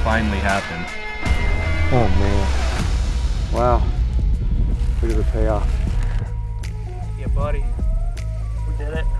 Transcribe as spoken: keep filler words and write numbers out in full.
finally happened. Oh man. Wow. Look at the payoff. Yeah, buddy. We did it.